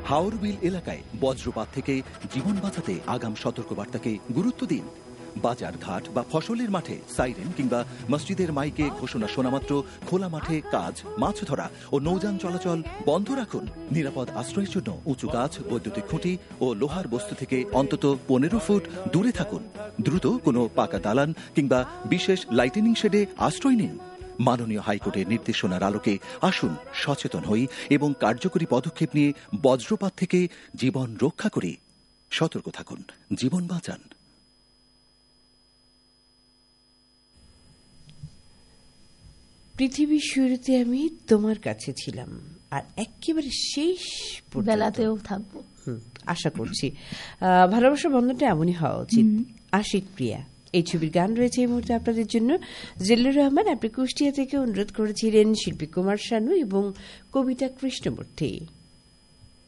হাওরবিল এলাকায় বজ্রপাত থেকে জীবন বাঁচাতে আগাম সতর্কবার্তাকে গুরুত্ব দিন। বাজার ঘাট বা ফসলের মাঠে সাইরেন কিংবা মসজিদের মাইকে ঘোষণা শোনামাত্র খোলা মাঠে কাজ, মাছ ধরা ও নৌযান চলাচল বন্ধ রাখুন। নিরাপদ আশ্রয়ের জন্য উঁচু গাছ, বৈদ্যুতিক খুঁটি ও লোহার বস্তু থেকে অন্তত 15 ফুট দূরে থাকুন। দ্রুত কোনো পাকা দালান কিংবা বিশেষ লাইটেনিং শেডে আশ্রয় নিন। মাননীয় হাইকোর্টের নির্দেশনার আলোকে আসুন সচেতন হই এবং কার্যকরী পদক্ষেপ নিয়ে বজ্রপাত থেকে জীবন রক্ষা করি। সতর্ক থাকুন, জীবন বাঁচান। পৃথিবীর শুরুতে আমি তোমার কাছে ছিলাম, আর একেবারে শেষ বেলাতেও থাকবো আশা করছি। ভালোবাসার বন্ধনটা এমনই হওয়া উচিত। আশিক প্রিয়া এই ছবির গান রয়েছে এই মুহূর্তে আপনাদের জন্য। জিল্লুর রহমান আপনি কুষ্টিয়া থেকে অনুরোধ করেছিলেন শিল্পী কুমার শানু এবং কবিতা কৃষ্ণমূর্তি।